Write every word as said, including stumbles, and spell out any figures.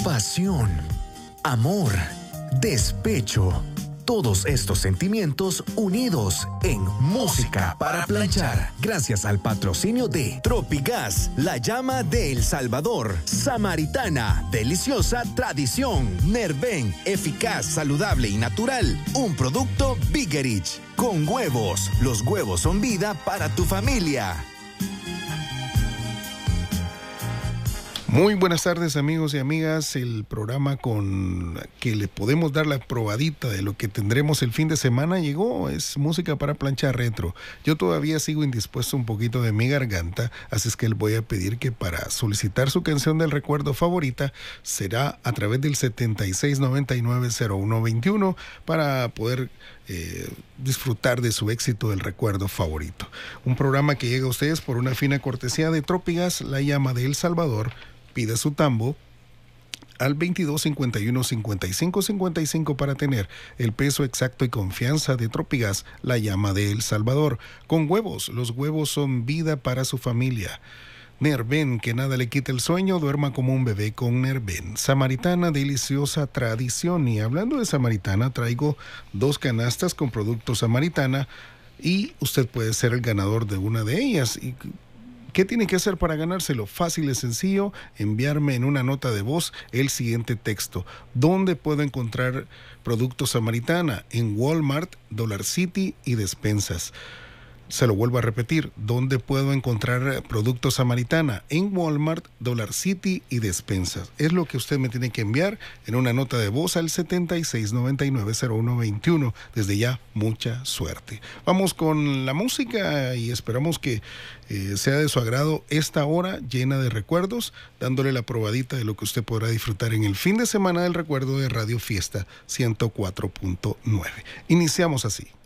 pasión, amor, despecho. Todos estos sentimientos unidos en Música para Planchar. Gracias al patrocinio de Tropigas, la llama de El Salvador. Samaritana, deliciosa tradición. Nerven, eficaz, saludable y natural. Un producto Bigerich. Con huevos. Los huevos son vida para tu familia. Muy buenas tardes, amigos y amigas. El programa con que le podemos dar la probadita de lo que tendremos el fin de semana llegó. Es Música para Planchar Retro. Yo todavía sigo indispuesto un poquito de mi garganta, así es que le voy a pedir que para solicitar su canción del recuerdo favorita será a través del setenta y seis noventa y nueve cero uno veintiuno para poder eh, disfrutar de su éxito del recuerdo favorito. Un programa que llega a ustedes por una fina cortesía de Tropigas, la llama de El Salvador. Pida su tambo al veintidós cincuenta y uno cincuenta y cinco cincuenta y cinco para tener el peso exacto y confianza de Tropigas, la llama de El Salvador. Con huevos, los huevos son vida para su familia. Nerven, que nada le quite el sueño, duerma como un bebé con Nerven. Samaritana, deliciosa tradición. Y hablando de Samaritana, traigo dos canastas con productos Samaritana y usted puede ser el ganador de una de ellas. Y ¿qué tiene que hacer para ganárselo? Fácil y sencillo, enviarme en una nota de voz el siguiente texto. ¿Dónde puedo encontrar productos Samaritana? En Walmart, Dollar City y despensas. Se lo vuelvo a repetir, ¿dónde puedo encontrar productos Samaritana? En Walmart, Dollar City y despensas. Es lo que usted me tiene que enviar en una nota de voz al setenta y seis noventa y nueve cero uno veintiuno. Desde ya, mucha suerte. Vamos con la música y esperamos que eh, sea de su agrado esta hora llena de recuerdos, dándole la probadita de lo que usted podrá disfrutar en el fin de semana del recuerdo de Radio Fiesta ciento cuatro punto nueve. Iniciamos así.